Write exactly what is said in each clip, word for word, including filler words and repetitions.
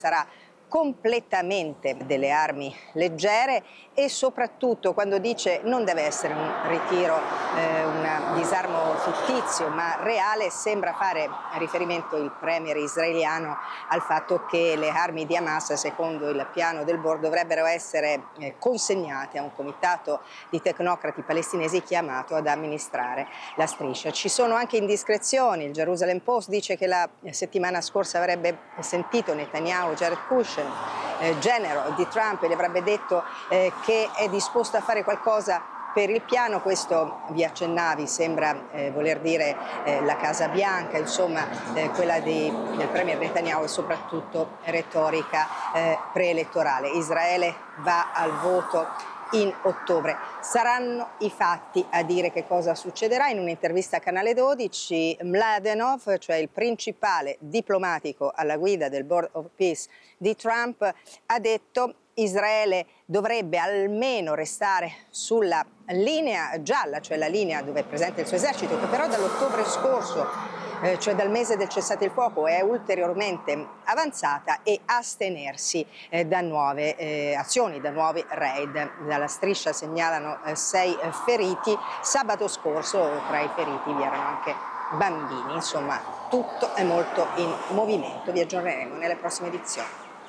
sarà completamente delle armi leggere e soprattutto quando dice non deve essere un ritiro, eh, un disarmo fittizio ma reale, sembra fare riferimento il premier israeliano al fatto che le armi di Hamas, secondo il piano del board, dovrebbero essere eh, consegnate a un comitato di tecnocrati palestinesi chiamato ad amministrare la striscia. Ci sono anche indiscrezioni, il Jerusalem Post dice che la settimana scorsa avrebbe sentito Netanyahu, Jared Kushner, Eh, genero di Trump, e gli avrebbe detto eh, che è disposto a fare qualcosa per il piano. Questo, vi accennavi, sembra eh, voler dire eh, la Casa Bianca, insomma eh, quella di, del premier Netanyahu, e soprattutto retorica eh, preelettorale. Israele va al voto in ottobre. Saranno i fatti a dire che cosa succederà. In un'intervista a Canale dodici, Mladenov, cioè il principale diplomatico alla guida del Board of Peace di Trump, ha detto Israele dovrebbe almeno restare sulla linea gialla, cioè la linea dove è presente il suo esercito, che però dall'ottobre scorso, eh, cioè dal mese del cessate il fuoco, è ulteriormente avanzata, e astenersi eh, da nuove eh, azioni, da nuovi raid. Dalla striscia segnalano eh, sei eh, feriti. Sabato scorso tra i feriti vi erano anche bambini. Insomma, tutto è molto in movimento. Vi aggiorneremo nelle prossime edizioni.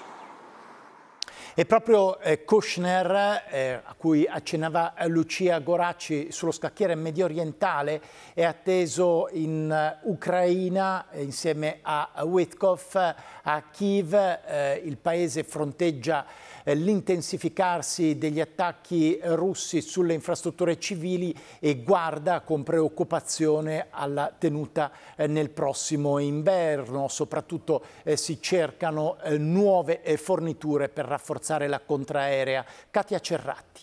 E proprio eh, Kushner, eh, a cui accennava Lucia Goracci, sullo scacchiere medio orientale, è atteso in uh, Ucraina eh, insieme a Witkoff a Kiev. Eh, il paese fronteggia eh, l'intensificarsi degli attacchi russi sulle infrastrutture civili e guarda con preoccupazione alla tenuta eh, nel prossimo inverno. Soprattutto eh, si cercano eh, nuove eh, forniture per rafforzare la contraerea. Katia Cerratti.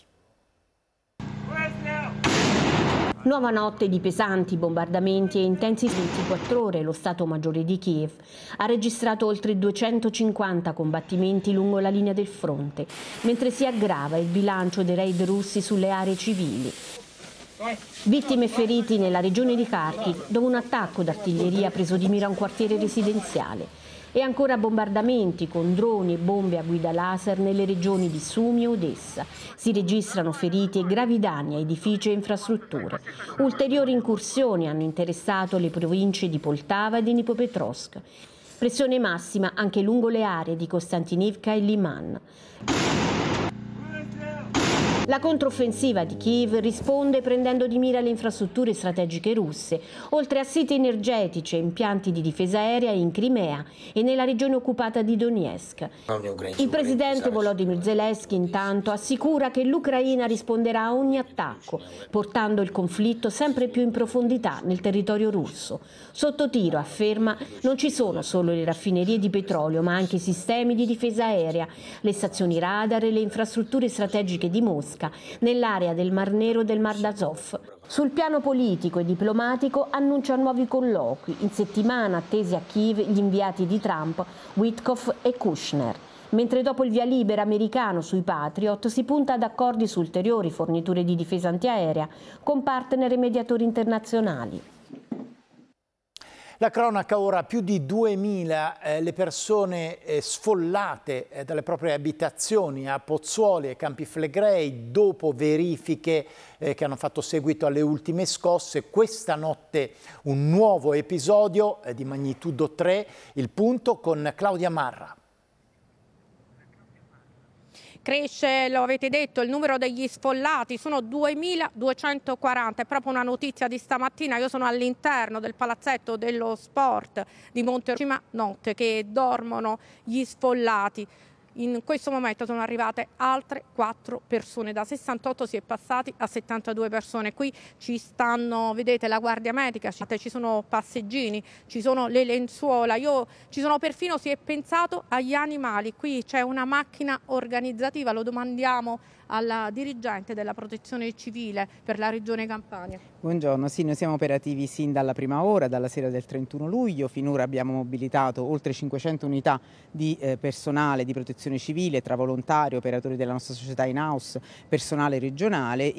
Nuova notte di pesanti bombardamenti e intensi ventiquattro ore. Lo Stato Maggiore di Kiev ha registrato oltre duecentocinquanta combattimenti lungo la linea del fronte, mentre si aggrava il bilancio dei raid russi sulle aree civili. Vittime e feriti nella regione di Kharkiv, dove un attacco d'artiglieria ha preso di mira un quartiere residenziale. E ancora bombardamenti con droni e bombe a guida laser nelle regioni di Sumi e Odessa. Si registrano feriti e gravi danni a edifici e infrastrutture. Ulteriori incursioni hanno interessato le province di Poltava e di Dnipropetrovsk. Pressione massima anche lungo le aree di Kostantinivka e Liman. La controffensiva di Kiev risponde prendendo di mira le infrastrutture strategiche russe, oltre a siti energetici e impianti di difesa aerea in Crimea e nella regione occupata di Donetsk. Il presidente Volodymyr Zelensky intanto assicura che l'Ucraina risponderà a ogni attacco, portando il conflitto sempre più in profondità nel territorio russo. Sotto tiro, afferma, non ci sono solo le raffinerie di petrolio, ma anche i sistemi di difesa aerea, le stazioni radar e le infrastrutture strategiche di Mosca nell'area del Mar Nero e del Mar d'Azov. Sul piano politico e diplomatico annuncia nuovi colloqui. In settimana attesi a Kiev gli inviati di Trump, Witkoff e Kushner. Mentre dopo il via libera americano sui Patriot si punta ad accordi su ulteriori forniture di difesa antiaerea con partner e mediatori internazionali. La cronaca ora: più di duemila eh, le persone eh, sfollate eh, dalle proprie abitazioni a Pozzuoli e Campi Flegrei dopo verifiche eh, che hanno fatto seguito alle ultime scosse. Questa notte un nuovo episodio eh, di magnitudo tre. Il punto con Claudia Marra. Cresce, lo avete detto, il numero degli sfollati, sono duemiladuecentoquaranta, è proprio una notizia di stamattina. Io sono all'interno del palazzetto dello sport di Monterocima notte che dormono gli sfollati. In questo momento sono arrivate altre quattro persone, da sessantotto si è passati a settantadue persone. Qui ci stanno, vedete, la guardia medica, ci sono passeggini, ci sono le lenzuola, io, ci sono perfino, si è pensato agli animali. Qui c'è una macchina organizzativa, lo domandiamo alla dirigente della Protezione Civile per la Regione Campania. Buongiorno, sì, noi siamo operativi sin dalla prima ora, dalla sera del trentuno luglio. Finora abbiamo mobilitato oltre cinquecento unità di eh, personale di protezione civile tra volontari, operatori della nostra società in house, personale regionale.